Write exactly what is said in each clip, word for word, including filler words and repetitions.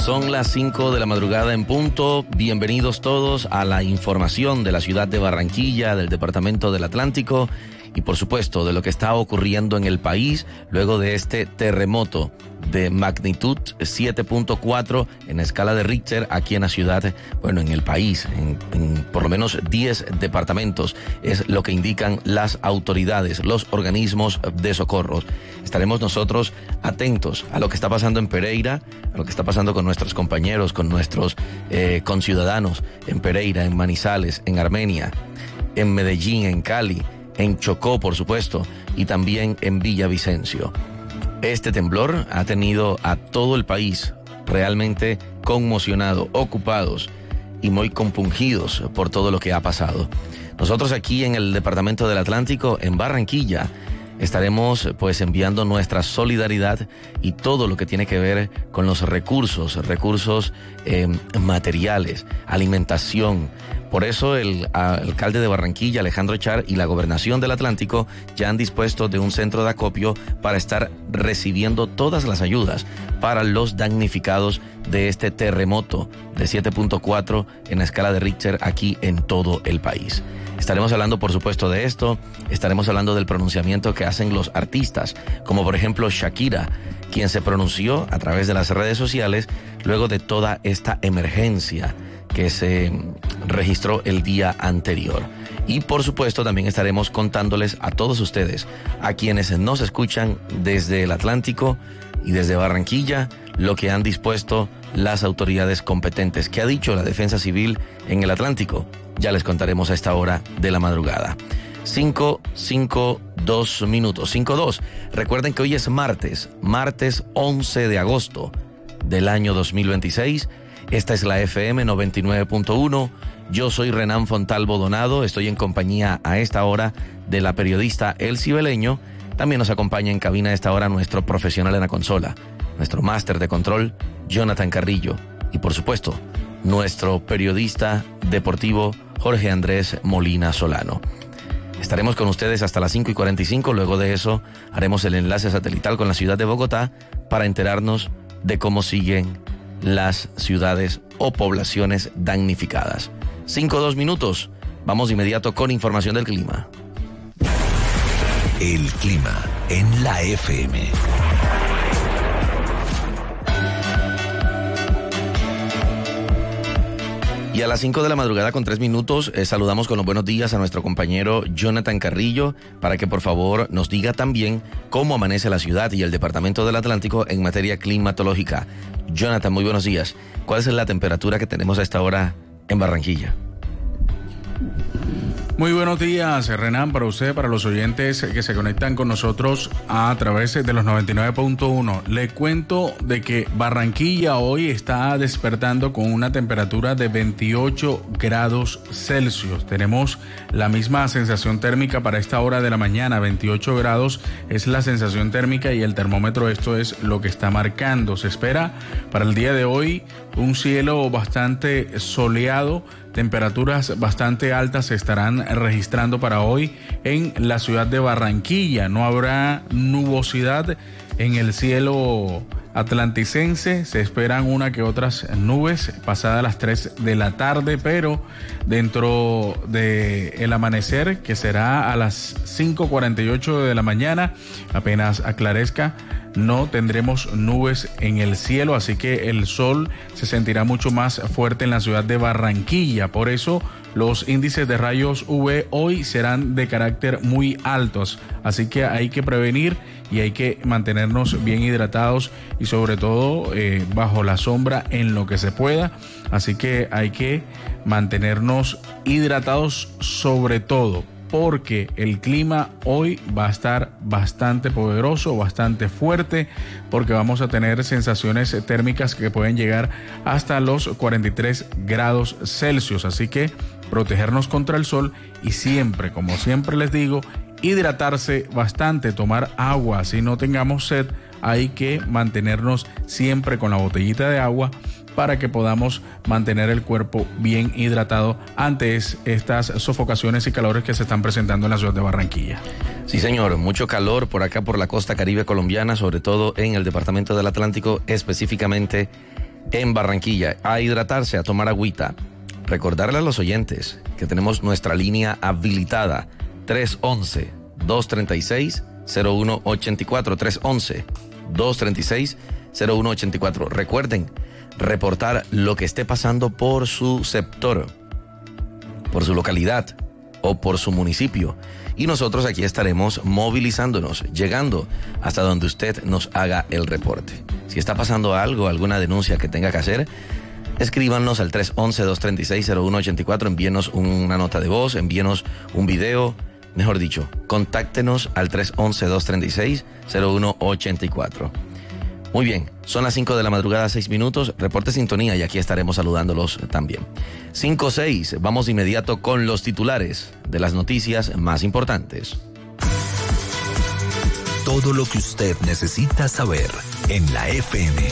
Son las cinco de la madrugada en punto. Bienvenidos todos a la información de la ciudad de Barranquilla, del departamento del Atlántico y por supuesto de lo que está ocurriendo en el país luego de este terremoto de magnitud siete punto cuatro en escala de Richter aquí en la ciudad, bueno, en el país, en, en por lo menos diez departamentos, es lo que indican las autoridades, los organismos de socorro. Estaremos nosotros atentos a lo que está pasando en Pereira, a lo que está pasando con nuestros compañeros, con nuestros eh, conciudadanos en Pereira, en Manizales, en Armenia, en Medellín, en Cali, en Chocó, por supuesto, y también en Villavicencio. Este temblor ha tenido a todo el país realmente conmocionado, ocupados y muy compungidos por todo lo que ha pasado. Nosotros aquí en el departamento del Atlántico, en Barranquilla, estaremos pues enviando nuestra solidaridad y todo lo que tiene que ver con los recursos, recursos eh, materiales, alimentación. Por eso el alcalde de Barranquilla, Alejandro Echar, y la Gobernación del Atlántico ya han dispuesto de un centro de acopio para estar recibiendo todas las ayudas para los damnificados de este terremoto de siete punto cuatro en la escala de Richter aquí en todo el país. Estaremos hablando, por supuesto, de esto, estaremos hablando del pronunciamiento que hacen los artistas, como por ejemplo Shakira, quien se pronunció a través de las redes sociales luego de toda esta emergencia que se registró el día anterior. Y por supuesto también estaremos contándoles a todos ustedes, a quienes nos escuchan desde el Atlántico y desde Barranquilla, lo que han dispuesto las autoridades competentes. ¿Qué ha dicho la Defensa Civil en el Atlántico? Ya les contaremos a esta hora de la madrugada. cinco, cinco, dos minutos, cinco, dos. Recuerden que hoy es martes, martes once de agosto del año dos mil veintiséis. Esta es la F M noventa y nueve punto uno. Yo soy Renan Fontalvo Donado. Estoy en compañía a esta hora de la periodista Elsie Beleño. También nos acompaña en cabina a esta hora nuestro profesional en la consola, nuestro máster de control, Jonathan Carrillo. Y por supuesto, nuestro periodista deportivo, Jorge Andrés Molina Solano. Estaremos con ustedes hasta las cinco y cuarenta y cinco. Luego de eso haremos el enlace satelital con la ciudad de Bogotá para enterarnos de cómo siguen las ciudades o poblaciones damnificadas. Cinco, dos minutos. Vamos de inmediato con información del clima. El clima en la F M. Y a las cinco de la madrugada con tres minutos eh, saludamos con los buenos días a nuestro compañero Jonathan Carrillo para que por favor nos diga también cómo amanece la ciudad y el departamento del Atlántico en materia climatológica. Jonathan, muy buenos días. ¿Cuál es la temperatura que tenemos a esta hora en Barranquilla? Muy buenos días, Renan, para usted, para los oyentes que se conectan con nosotros a través de los noventa y nueve punto uno. Le cuento de que Barranquilla hoy está despertando con una temperatura de veintiocho grados Celsius. Tenemos la misma sensación térmica para esta hora de la mañana, veintiocho grados es la sensación térmica y el termómetro esto es lo que está marcando. Se espera para el día de hoy un cielo bastante soleado. Temperaturas bastante altas se estarán registrando para hoy en la ciudad de Barranquilla. No habrá nubosidad en el cielo atlanticense. Se esperan una que otras nubes pasadas las tres de la tarde, pero dentro del amanecer, que será a las cinco cuarenta y ocho de la mañana, apenas aclarezca, no tendremos nubes en el cielo, así que el sol se sentirá mucho más fuerte en la ciudad de Barranquilla. Por eso los índices de rayos U V hoy serán de carácter muy altos, así que hay que prevenir y hay que mantenernos bien hidratados y sobre todo eh, bajo la sombra en lo que se pueda. Así que hay que mantenernos hidratados sobre todo, porque el clima hoy va a estar bastante poderoso, bastante fuerte, porque vamos a tener sensaciones térmicas que pueden llegar hasta los cuarenta y tres grados Celsius. Así que protegernos contra el sol y siempre, como siempre les digo, hidratarse bastante, tomar agua. Si no tengamos sed, hay que mantenernos siempre con la botellita de agua para que podamos mantener el cuerpo bien hidratado ante estas sofocaciones y calores que se están presentando en la ciudad de Barranquilla. Sí, señor, mucho calor por acá por la costa caribe colombiana, sobre todo en el departamento del Atlántico, específicamente en Barranquilla, a hidratarse, a tomar agüita. Recordarle a los oyentes que tenemos nuestra línea habilitada, tres once, dos treinta y seis, cero uno ochenta y cuatro, tres once, dos treinta y seis, cero uno ochenta y cuatro. Recuerden reportar lo que esté pasando por su sector, por su localidad o por su municipio. Y nosotros aquí estaremos movilizándonos, llegando hasta donde usted nos haga el reporte. Si está pasando algo, alguna denuncia que tenga que hacer, escríbanos al tres once, dos treinta y seis, cero uno ochenta y cuatro, envíenos una nota de voz, envíenos un video, mejor dicho, contáctenos al tres once, dos treinta y seis, cero uno ochenta y cuatro. Muy bien, son las cinco de la madrugada, seis minutos, reporte sintonía y aquí estaremos saludándolos también. cinco seis, vamos de inmediato con los titulares de las noticias más importantes. Todo lo que usted necesita saber en la F M.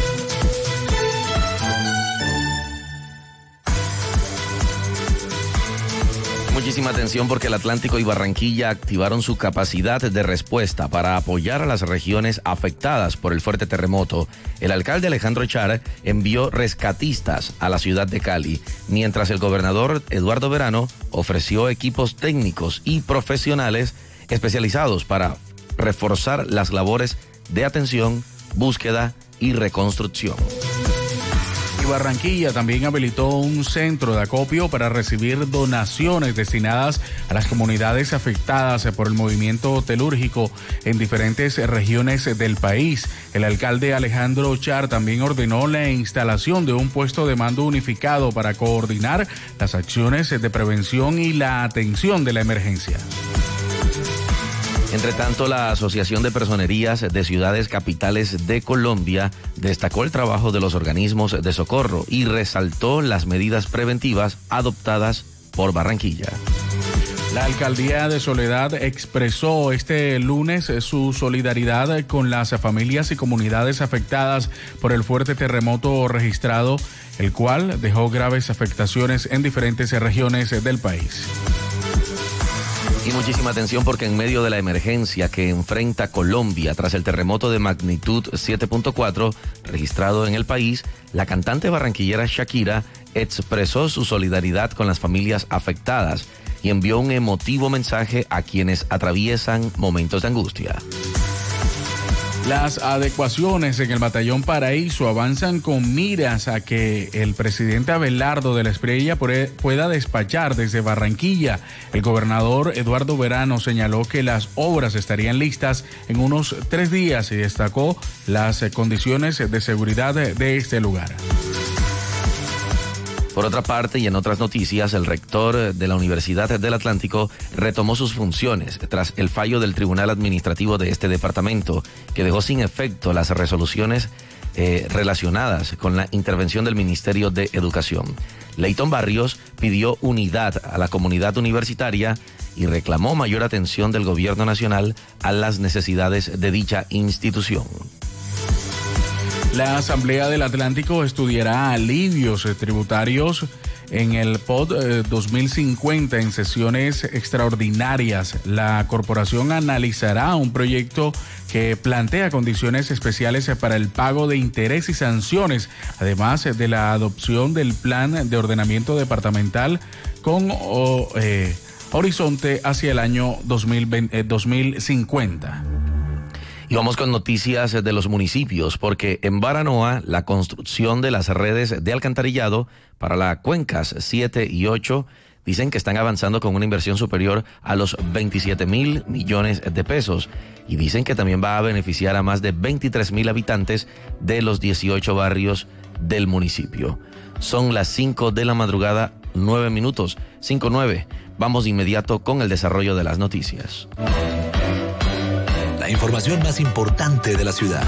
Muchísima atención porque el Atlántico y Barranquilla activaron su capacidad de respuesta para apoyar a las regiones afectadas por el fuerte terremoto. El alcalde Alejandro Char envió rescatistas a la ciudad de Cali, mientras el gobernador Eduardo Verano ofreció equipos técnicos y profesionales especializados para reforzar las labores de atención, búsqueda y reconstrucción. Barranquilla también habilitó un centro de acopio para recibir donaciones destinadas a las comunidades afectadas por el movimiento telúrgico en diferentes regiones del país. El alcalde Alejandro Char también ordenó la instalación de un puesto de mando unificado para coordinar las acciones de prevención y la atención de la emergencia. Entre tanto, la Asociación de Personerías de Ciudades Capitales de Colombia destacó el trabajo de los organismos de socorro y resaltó las medidas preventivas adoptadas por Barranquilla. La alcaldía de Soledad expresó este lunes su solidaridad con las familias y comunidades afectadas por el fuerte terremoto registrado, el cual dejó graves afectaciones en diferentes regiones del país. Y muchísima atención porque en medio de la emergencia que enfrenta Colombia tras el terremoto de magnitud siete punto cuatro registrado en el país, la cantante barranquillera Shakira expresó su solidaridad con las familias afectadas y envió un emotivo mensaje a quienes atraviesan momentos de angustia. Las adecuaciones en el Batallón Paraíso avanzan con miras a que el presidente Abelardo de la Espriella pueda despachar desde Barranquilla. El gobernador Eduardo Verano señaló que las obras estarían listas en unos tres días y destacó las condiciones de seguridad de este lugar. Por otra parte, y en otras noticias, el rector de la Universidad del Atlántico retomó sus funciones tras el fallo del Tribunal Administrativo de este departamento, que dejó sin efecto las resoluciones eh, relacionadas con la intervención del Ministerio de Educación. Leyton Barrios pidió unidad a la comunidad universitaria y reclamó mayor atención del gobierno nacional a las necesidades de dicha institución. La Asamblea del Atlántico estudiará alivios tributarios en el P O D dos mil cincuenta en sesiones extraordinarias. La corporación analizará un proyecto que plantea condiciones especiales para el pago de interés y sanciones, además de la adopción del plan de ordenamiento departamental con oh, eh, horizonte hacia el año dos mil veinte, eh, dos mil cincuenta. Y vamos con noticias de los municipios, porque en Baranoa la construcción de las redes de alcantarillado para las cuencas siete y ocho dicen que están avanzando con una inversión superior a los veintisiete mil millones de pesos y dicen que también va a beneficiar a más de veintitrés mil habitantes de los dieciocho barrios del municipio. Son las cinco de la madrugada, nueve minutos, cinco nueve. Vamos de inmediato con el desarrollo de las noticias. La información más importante de la ciudad.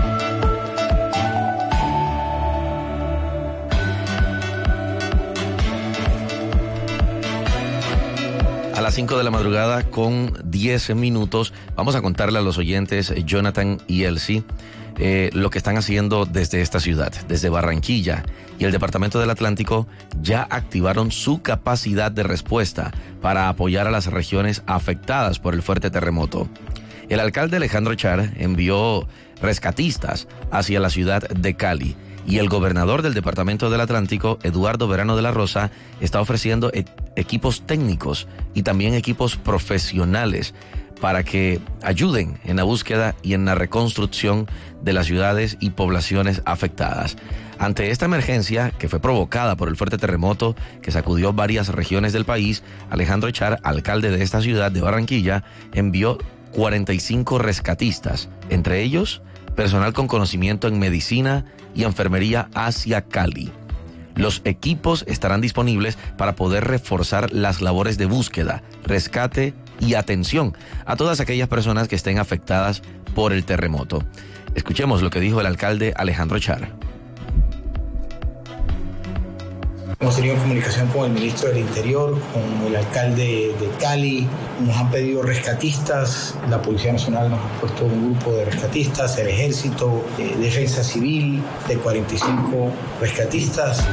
A las cinco de la madrugada con diez minutos vamos a contarle a los oyentes Jonathan y Elsie eh, lo que están haciendo desde esta ciudad, desde Barranquilla, y el Departamento del Atlántico ya activaron su capacidad de respuesta para apoyar a las regiones afectadas por el fuerte terremoto. El alcalde Alejandro Char envió rescatistas hacia la ciudad de Cali Y el gobernador del Departamento del Atlántico, Eduardo Verano de la Rosa, está ofreciendo e- equipos técnicos y también equipos profesionales para que ayuden en la búsqueda y en la reconstrucción de las ciudades y poblaciones afectadas. Ante esta emergencia, que fue provocada por el fuerte terremoto que sacudió varias regiones del país, Alejandro Char, alcalde de esta ciudad de Barranquilla, envió cuarenta y cinco rescatistas, entre ellos personal con conocimiento en medicina y enfermería hacia Cali. Los equipos estarán disponibles para poder reforzar las labores de búsqueda, rescate y atención a todas aquellas personas que estén afectadas por el terremoto. Escuchemos lo que dijo el alcalde Alejandro Char. Hemos tenido comunicación con el ministro del Interior, con el alcalde de Cali, nos han pedido rescatistas, la Policía Nacional nos ha puesto un grupo de rescatistas, el Ejército, eh, Defensa Civil, de cuarenta y cinco rescatistas.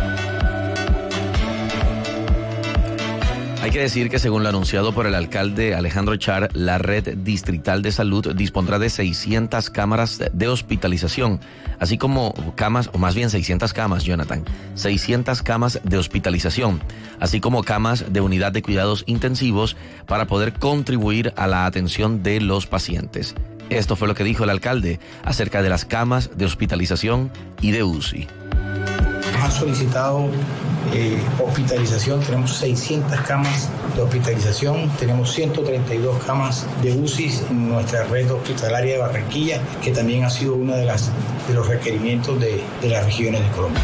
Hay que decir que según lo anunciado por el alcalde Alejandro Char, la red distrital de salud dispondrá de seiscientas cámaras de hospitalización, así como camas, o más bien seiscientas camas, Jonathan, seiscientas camas de hospitalización, así como camas de unidad de cuidados intensivos para poder contribuir a la atención de los pacientes. Esto fue lo que dijo el alcalde acerca de las camas de hospitalización y de U C I. Han solicitado eh, hospitalización, tenemos seiscientas camas de hospitalización, tenemos ciento treinta y dos camas de U C I en nuestra red hospitalaria de Barranquilla, que también ha sido uno de, las, de los requerimientos de, de las regiones de Colombia.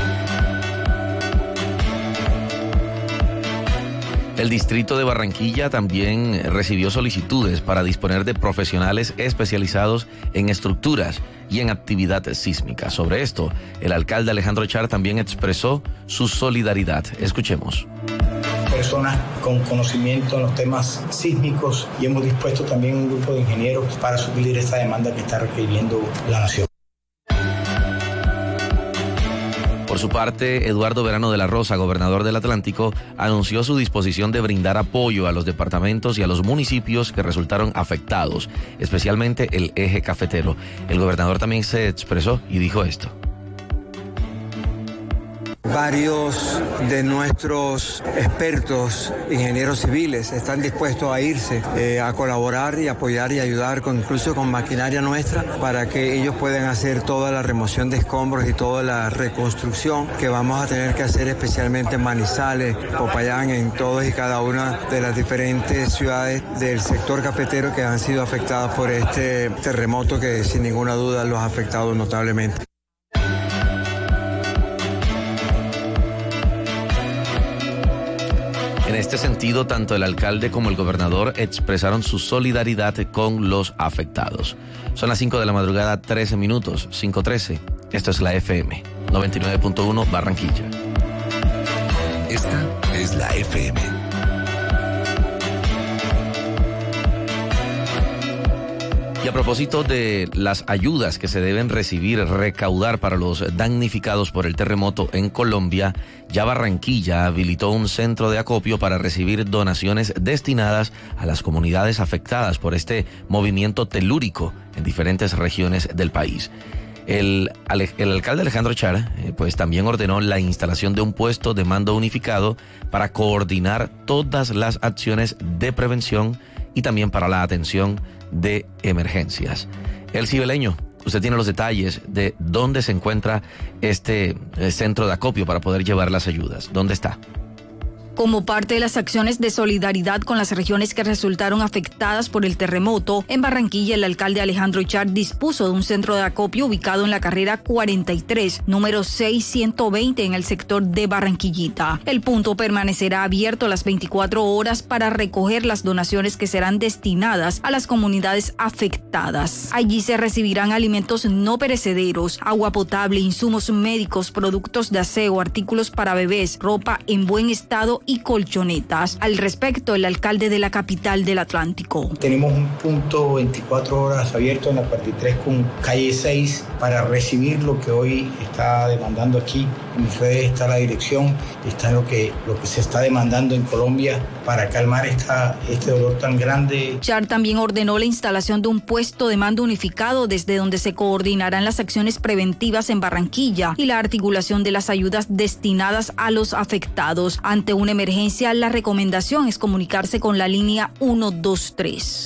El distrito de Barranquilla también recibió solicitudes para disponer de profesionales especializados en estructuras y en actividad sísmica. Sobre esto, el alcalde Alejandro Char también expresó su solidaridad. Escuchemos. Personas con conocimiento en los temas sísmicos y hemos dispuesto también un grupo de ingenieros para suplir esta demanda que está requiriendo la nación. Por su parte, Eduardo Verano de la Rosa, gobernador del Atlántico, anunció su disposición de brindar apoyo a los departamentos y a los municipios que resultaron afectados, especialmente el eje cafetero. El gobernador también se expresó y dijo esto. Varios de nuestros expertos, ingenieros civiles, están dispuestos a irse eh, a colaborar y apoyar y ayudar, con, incluso con maquinaria nuestra, para que ellos puedan hacer toda la remoción de escombros y toda la reconstrucción que vamos a tener que hacer, especialmente en Manizales, Popayán, en todas y cada una de las diferentes ciudades del sector cafetero que han sido afectadas por este terremoto que sin ninguna duda los ha afectado notablemente. En este sentido, tanto el alcalde como el gobernador expresaron su solidaridad con los afectados. Son las cinco de la madrugada, trece minutos, cinco trece. Esto es la F M noventa y nueve punto uno Barranquilla. Esta es la F M. Y a propósito de las ayudas que se deben recibir, recaudar para los damnificados por el terremoto en Colombia, ya Barranquilla habilitó un centro de acopio para recibir donaciones destinadas a las comunidades afectadas por este movimiento telúrico en diferentes regiones del país. El, el alcalde Alejandro Char eh, pues también ordenó la instalación de un puesto de mando unificado para coordinar todas las acciones de prevención y también para la atención de emergencias. El Cibeleño, usted tiene los detalles de dónde se encuentra este eh, centro de acopio para poder llevar las ayudas. ¿Dónde está? Como parte de las acciones de solidaridad con las regiones que resultaron afectadas por el terremoto, en Barranquilla el alcalde Alejandro Char dispuso de un centro de acopio ubicado en la carrera cuarenta y tres, número seiscientos veinte en el sector de Barranquillita. El punto permanecerá abierto las veinticuatro horas para recoger las donaciones que serán destinadas a las comunidades afectadas. Allí se recibirán alimentos no perecederos, agua potable, insumos médicos, productos de aseo, artículos para bebés, ropa en buen estado y colchonetas. Al respecto, el alcalde de la capital del Atlántico. Tenemos un punto veinticuatro horas abierto en la cuarenta y tres con calle seis para recibir lo que hoy está demandando aquí. En mis redes está la dirección, está lo que, lo que se está demandando en Colombia para calmar esta este dolor tan grande. Char también ordenó la instalación de un puesto de mando unificado desde donde se coordinarán las acciones preventivas en Barranquilla y la articulación de las ayudas destinadas a los afectados. Ante una emergencia, la recomendación es comunicarse con la línea uno dos tres.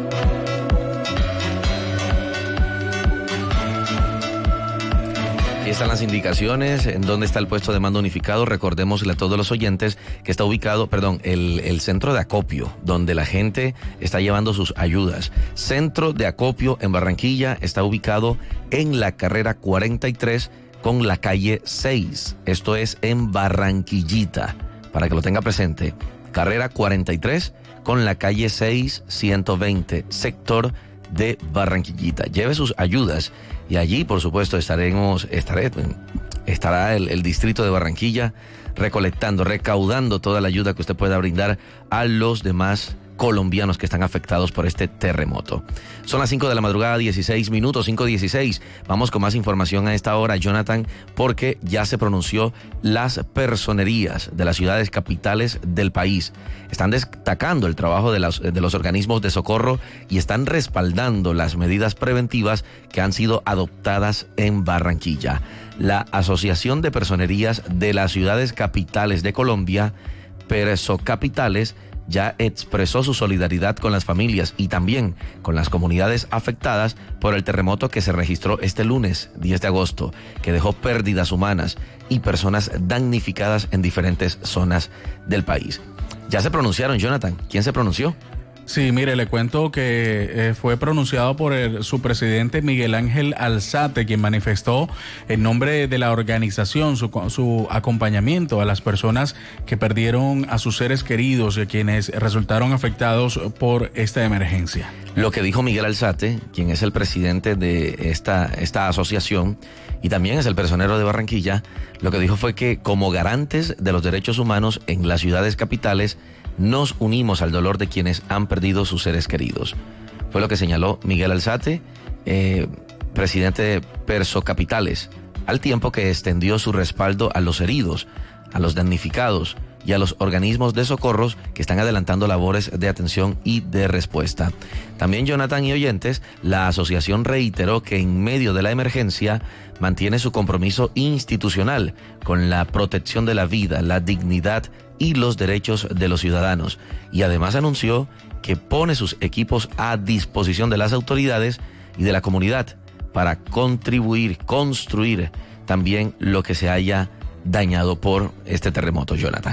Ahí están las indicaciones en dónde está el puesto de mando unificado. Recordémosle a todos los oyentes que está ubicado, perdón, el, el centro de acopio, donde la gente está llevando sus ayudas. Centro de acopio en Barranquilla está ubicado en la carrera cuarenta y tres con la calle seis. Esto es en Barranquillita, para que lo tenga presente. Carrera cuarenta y tres con la calle seis, ciento veinte, sector de Barranquillita. Lleve sus ayudas y allí, por supuesto, estaremos, estaré, estará el, el distrito de Barranquilla recolectando, recaudando toda la ayuda que usted pueda brindar a los demás colombianos que están afectados por este terremoto. Son las cinco de la madrugada, dieciséis minutos, cinco dieciséis. Vamos con más información a esta hora, Jonathan, porque ya se pronunció las personerías de las ciudades capitales del país. Están destacando el trabajo de los, de los organismos de socorro y están respaldando las medidas preventivas que han sido adoptadas en Barranquilla. La Asociación de Personerías de las Ciudades Capitales de Colombia, Persocapitales, ya expresó su solidaridad con las familias y también con las comunidades afectadas por el terremoto que se registró este lunes, diez de agosto, que dejó pérdidas humanas y personas damnificadas en diferentes zonas del país. Ya se pronunciaron, Jonathan. ¿Quién se pronunció? Sí, mire, le cuento que eh, fue pronunciado por el, su presidente Miguel Ángel Alzate, quien manifestó en nombre de la organización su, su acompañamiento a las personas que perdieron a sus seres queridos y a quienes resultaron afectados por esta emergencia. Lo que dijo Miguel Alzate, quien es el presidente de esta, esta asociación y también es el personero de Barranquilla, lo que dijo fue que como garantes de los derechos humanos en las ciudades capitales, nos unimos al dolor de quienes han perdido sus seres queridos. Fue lo que señaló Miguel Alzate, eh, presidente de Persocapitales, al tiempo que extendió su respaldo a los heridos, a los damnificados y a los organismos de socorros que están adelantando labores de atención y de respuesta. También, Jonathan y oyentes, la asociación reiteró que en medio de la emergencia mantiene su compromiso institucional con la protección de la vida, la dignidad y los derechos de los ciudadanos, y además anunció que pone sus equipos a disposición de las autoridades y de la comunidad para contribuir, construir también lo que se haya dañado por este terremoto, Jonathan.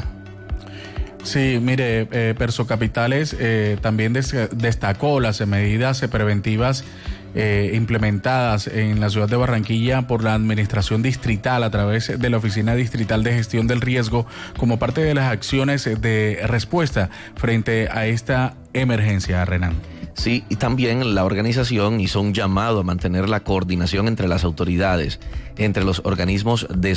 Sí, mire, eh, Persocapitales eh, también des destacó las medidas preventivas eh, implementadas en la ciudad de Barranquilla por la administración distrital a través de la Oficina Distrital de Gestión del Riesgo como parte de las acciones de respuesta frente a esta emergencia, Renan. Sí, y también la organización hizo un llamado a mantener la coordinación entre las autoridades, entre los organismos de